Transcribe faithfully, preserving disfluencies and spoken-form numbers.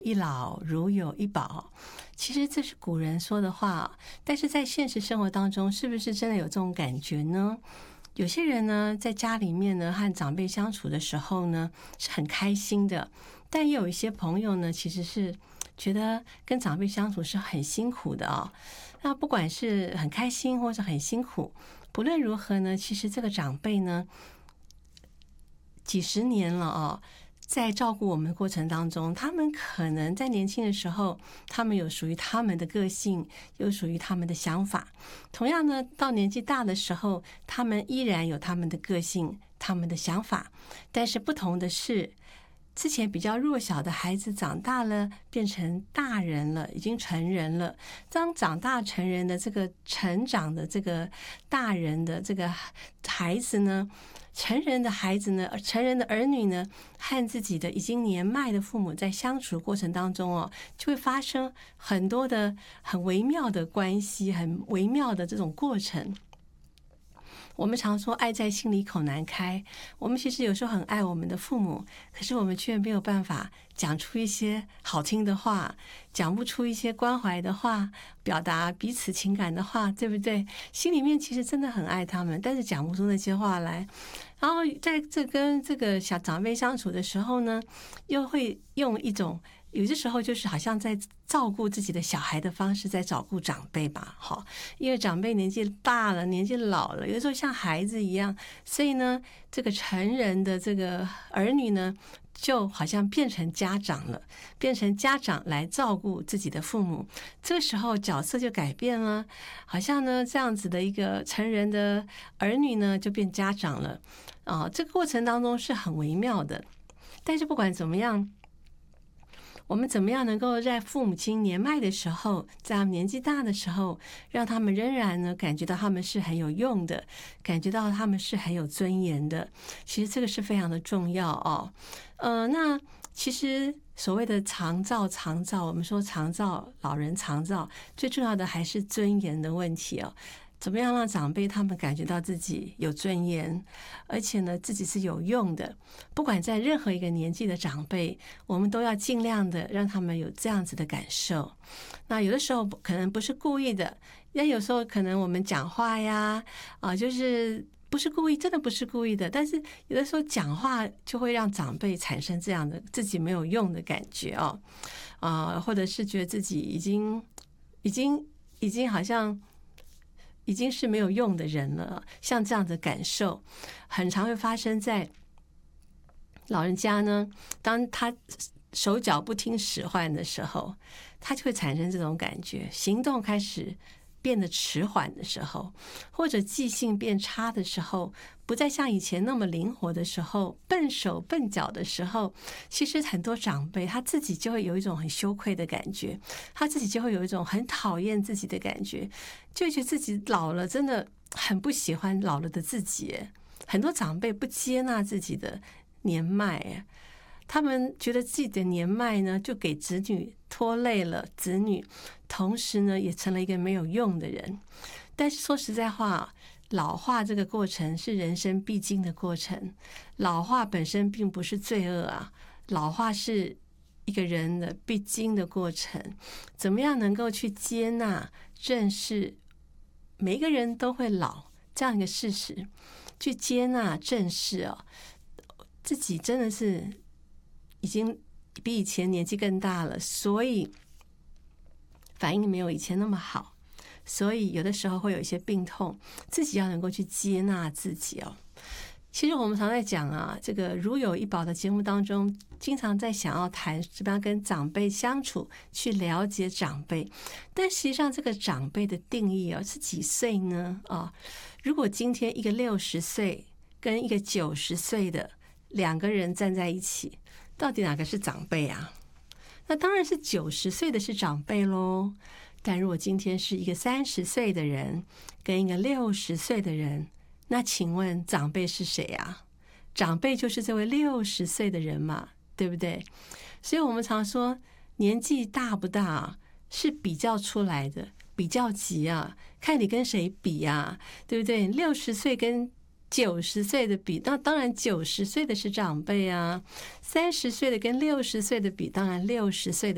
一老如有一宝，其实这是古人说的话，但是在现实生活当中，是不是真的有这种感觉呢？有些人呢，在家里面呢，和长辈相处的时候呢，是很开心的，但也有一些朋友呢，其实是觉得跟长辈相处是很辛苦的啊、哦。那不管是很开心或是很辛苦，不论如何呢，其实这个长辈呢，几十年了啊、哦。在照顾我们的过程当中，他们可能在年轻的时候，他们有属于他们的个性，有属于他们的想法。同样呢，到年纪大的时候，他们依然有他们的个性，他们的想法。但是不同的是，之前比较弱小的孩子长大了，变成大人了，已经成人了。当长大成人的这个成长的这个大人的这个孩子呢，成人的孩子呢，成人的儿女呢，和自己的已经年迈的父母在相处过程当中哦，就会发生很多的很微妙的关系，很微妙的这种过程。我们常说爱在心里口难开，我们其实有时候很爱我们的父母，可是我们却没有办法讲出一些好听的话，讲不出一些关怀的话，表达彼此情感的话，对不对？心里面其实真的很爱他们，但是讲不出那些话来。然后在这跟这个小长辈相处的时候呢，又会用一种有的时候就是好像在照顾自己的小孩的方式在照顾长辈吧，好，因为长辈年纪大了，年纪老了，有的时候像孩子一样，所以呢，这个成人的这个儿女呢，就好像变成家长了，变成家长来照顾自己的父母，这个时候角色就改变了，好像呢这样子的一个成人的儿女呢，就变家长了啊，这个过程当中是很微妙的，但是不管怎么样。我们怎么样能够在父母亲年迈的时候，在他们年纪大的时候，让他们仍然呢感觉到他们是很有用的，感觉到他们是很有尊严的。其实这个是非常的重要哦。呃，那其实所谓的长照，长照，我们说长照，老人长照，最重要的还是尊严的问题哦。怎么样让长辈他们感觉到自己有尊严，而且呢自己是有用的？不管在任何一个年纪的长辈，我们都要尽量的让他们有这样子的感受。那有的时候可能不是故意的，但有时候可能我们讲话呀，啊，就是不是故意，真的不是故意的。但是有的时候讲话就会让长辈产生这样的自己没有用的感觉哦，啊，或者是觉得自己已经已经已经好像。已经是没有用的人了，像这样的感受很常会发生在老人家呢，当他手脚不听使唤的时候，他就会产生这种感觉，行动开始变得迟缓的时候，或者记性变差的时候，不再像以前那么灵活的时候，笨手笨脚的时候，其实很多长辈他自己就会有一种很羞愧的感觉，他自己就会有一种很讨厌自己的感觉，就觉得自己老了，真的很不喜欢老了的自己。很多长辈不接纳自己的年迈，他们觉得自己的年迈呢，就给子女拖累了子女，同时呢，也成了一个没有用的人。但是说实在话，老化这个过程是人生必经的过程，老化本身并不是罪恶啊，老化是一个人的必经的过程。怎么样能够去接纳、正视每一个人都会老这样一个事实，去接纳、正视哦，自己真的是已经比以前年纪更大了，所以反应没有以前那么好，所以有的时候会有一些病痛，自己要能够去接纳自己哦。其实我们常在讲啊，这个如有一宝的节目当中，经常在想要谈怎么样跟长辈相处，去了解长辈。但实际上这个长辈的定义啊，是几岁呢？啊，如果今天一个六十岁跟一个九十岁的两个人站在一起，到底哪个是长辈啊？那当然是九十岁的是长辈咯。但如果今天是一个三十岁的人跟一个六十岁的人，那请问长辈是谁啊？长辈就是这位六十岁的人嘛，对不对？所以我们常说年纪大不大是比较出来的，比较级啊，看你跟谁比啊，对不对？六十岁跟九十岁的比，那当然九十岁的是长辈啊，三十岁的跟六十岁的比，当然六十岁的